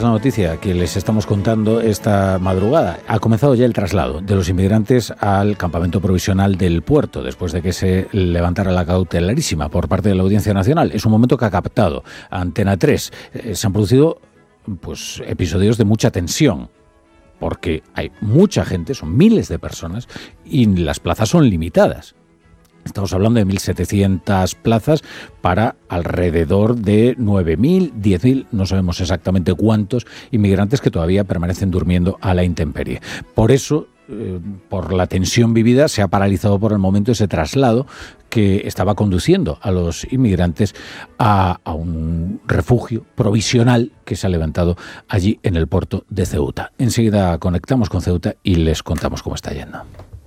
la noticia que les estamos contando esta madrugada. Ha comenzado ya el traslado de los inmigrantes al campamento provisional del puerto, después de que se levantara la cautelarísima por parte de la Audiencia Nacional. Es un momento que ha captado Antena 3. Se han producido episodios de mucha tensión, porque hay mucha gente, son miles de personas, y las plazas son limitadas. Estamos hablando de 1.700 plazas para alrededor de 9.000, 10.000, no sabemos exactamente cuántos inmigrantes que todavía permanecen durmiendo a la intemperie. Por eso, por la tensión vivida, se ha paralizado por el momento ese traslado que estaba conduciendo a los inmigrantes a un refugio provisional que se ha levantado allí en el puerto de Ceuta. Enseguida conectamos con Ceuta y les contamos cómo está yendo.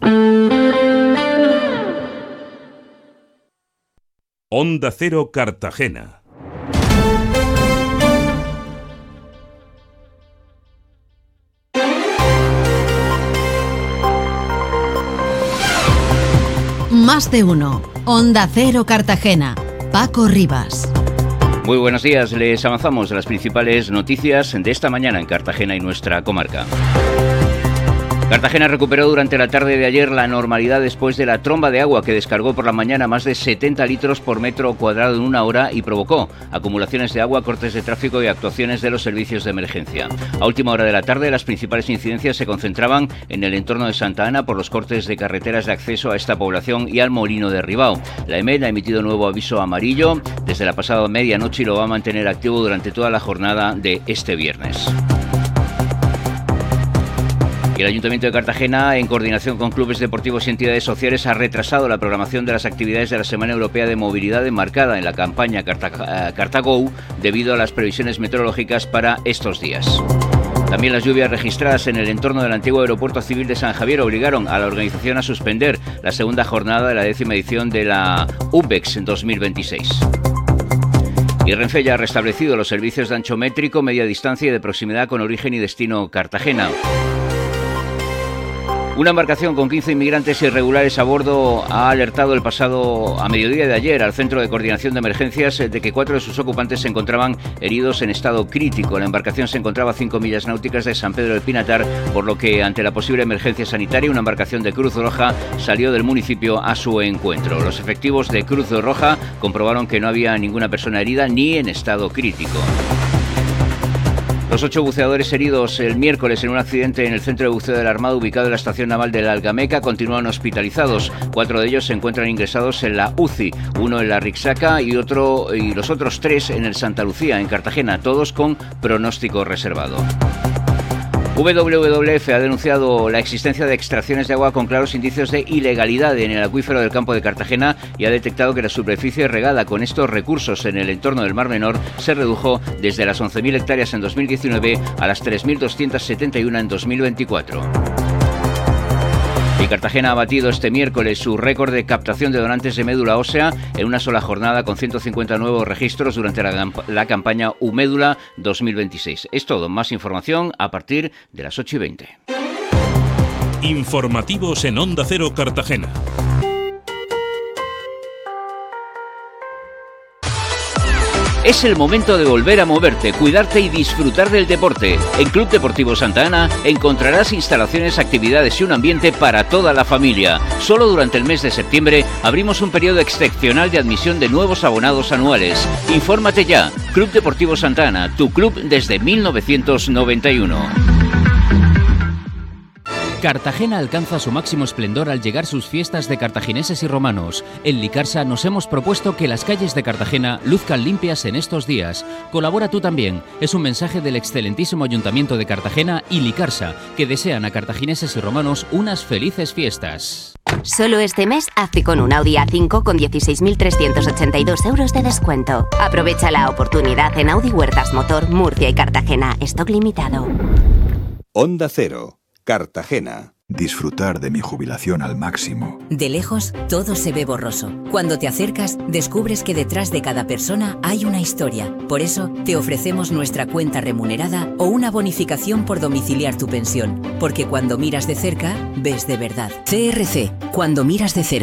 Onda Cero Cartagena. Más de uno. Onda Cero Cartagena. Paco Rivas. Muy buenos días, les avanzamos las principales noticias de esta mañana en Cartagena y nuestra comarca. Cartagena recuperó durante la tarde de ayer la normalidad después de la tromba de agua que descargó por la mañana más de 70 litros por metro cuadrado en una hora y provocó acumulaciones de agua, cortes de tráfico y actuaciones de los servicios de emergencia. A última hora de la tarde, las principales incidencias se concentraban en el entorno de Santa Ana por los cortes de carreteras de acceso a esta población y al Molino de Ribao. La EMET ha emitido nuevo aviso amarillo desde la pasada medianoche y lo va a mantener activo durante toda la jornada de este viernes. El Ayuntamiento de Cartagena, en coordinación con clubes deportivos y entidades sociales, ha retrasado la programación de las actividades de la Semana Europea de Movilidad enmarcada en la campaña Cartago debido a las previsiones meteorológicas para estos días. También las lluvias registradas en el entorno del antiguo Aeropuerto Civil de San Javier obligaron a la organización a suspender la segunda jornada de la 10ª edición de la UBEX en 2026. Y Renfe ya ha restablecido los servicios de ancho métrico, media distancia y de proximidad con origen y destino Cartagena. Una embarcación con 15 inmigrantes irregulares a bordo ha alertado el pasado a mediodía de ayer al Centro de Coordinación de Emergencias de que 4 de sus ocupantes se encontraban heridos en estado crítico. La embarcación se encontraba a 5 millas náuticas de San Pedro del Pinatar, por lo que ante la posible emergencia sanitaria, una embarcación de Cruz Roja salió del municipio a su encuentro. Los efectivos de Cruz Roja comprobaron que no había ninguna persona herida ni en estado crítico. Los 8 buceadores heridos el miércoles en un accidente en el centro de buceo de la Armada ubicado en la estación naval de la Algameca continúan hospitalizados. 4 de ellos se encuentran ingresados en la UCI, uno en la Rixaca y los otros 3 en el Santa Lucía, en Cartagena, todos con pronóstico reservado. WWF ha denunciado la existencia de extracciones de agua con claros indicios de ilegalidad en el acuífero del campo de Cartagena y ha detectado que la superficie regada con estos recursos en el entorno del Mar Menor se redujo desde las 11.000 hectáreas en 2019 a las 3.271 en 2024. Y Cartagena ha batido este miércoles su récord de captación de donantes de médula ósea en una sola jornada con 150 nuevos registros durante la campaña Umédula 2026. Es todo, más información a partir de las 8:20. Informativos en Onda Cero Cartagena. Es el momento de volver a moverte, cuidarte y disfrutar del deporte. En Club Deportivo Santa Ana encontrarás instalaciones, actividades y un ambiente para toda la familia. Solo durante el mes de septiembre abrimos un periodo excepcional de admisión de nuevos abonados anuales. Infórmate ya. Club Deportivo Santa Ana, tu club desde 1991. Cartagena alcanza su máximo esplendor al llegar sus fiestas de cartagineses y romanos. En Licarsa nos hemos propuesto que las calles de Cartagena luzcan limpias en estos días. Colabora tú también. Es un mensaje del excelentísimo Ayuntamiento de Cartagena y Licarsa, que desean a cartagineses y romanos unas felices fiestas. Solo este mes hazte con un Audi A5 con 16.382 euros de descuento. Aprovecha la oportunidad en Audi Huertas Motor, Murcia y Cartagena. Stock limitado. Onda Cero. Cartagena. Disfrutar de mi jubilación al máximo. De lejos, todo se ve borroso. Cuando te acercas, descubres que detrás de cada persona hay una historia. Por eso, te ofrecemos nuestra cuenta remunerada o una bonificación por domiciliar tu pensión. Porque cuando miras de cerca, ves de verdad. CRC, cuando miras de cerca.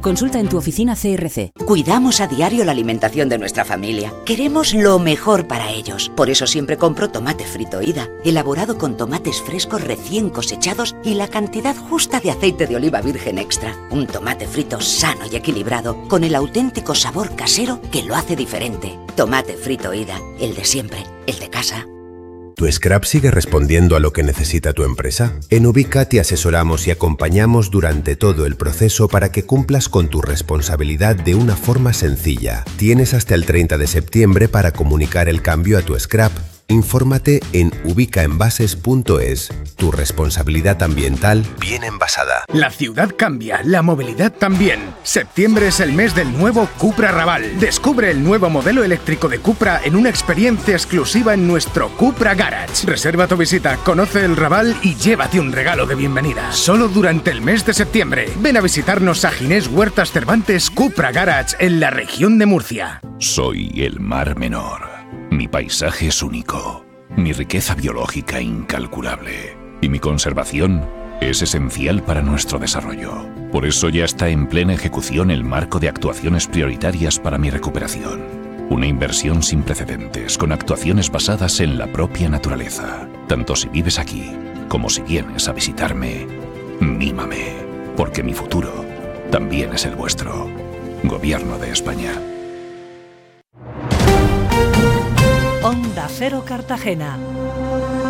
Consulta en tu oficina CRC. Cuidamos a diario la alimentación de nuestra familia. Queremos lo mejor para ellos. Por eso siempre compro tomate frito Ida, elaborado con tomates frescos recién cosechados y la cantidad justa de aceite de oliva virgen extra. Un tomate frito sano y equilibrado, con el auténtico sabor casero que lo hace diferente. Tomate frito Ida, el de siempre, el de casa. ¿Tu scrap sigue respondiendo a lo que necesita tu empresa? En Ubica te asesoramos y acompañamos durante todo el proceso para que cumplas con tu responsabilidad de una forma sencilla. Tienes hasta el 30 de septiembre para comunicar el cambio a tu scrap. Infórmate en ubicaenvases.es. Tu responsabilidad ambiental bien envasada. La ciudad cambia, la movilidad también. Septiembre es el mes del nuevo Cupra Raval. Descubre el nuevo modelo eléctrico de Cupra en una experiencia exclusiva en nuestro Cupra Garage. Reserva tu visita, conoce el Raval y llévate un regalo de bienvenida. Solo durante el mes de septiembre. Ven a visitarnos a Ginés Huertas Cervantes Cupra Garage en la región de Murcia. Soy el Mar Menor. Mi paisaje es único, mi riqueza biológica incalculable y mi conservación es esencial para nuestro desarrollo. Por eso ya está en plena ejecución el marco de actuaciones prioritarias para mi recuperación. Una inversión sin precedentes con actuaciones basadas en la propia naturaleza. Tanto si vives aquí como si vienes a visitarme, mímame, porque mi futuro también es el vuestro. Gobierno de España. Onda Cero Cartagena.